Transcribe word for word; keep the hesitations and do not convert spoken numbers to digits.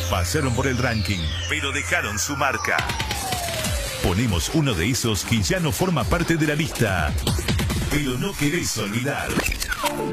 Pasaron por el ranking, pero dejaron su marca. Ponemos uno de esos que ya no forma parte de la lista, pero no querés olvidar.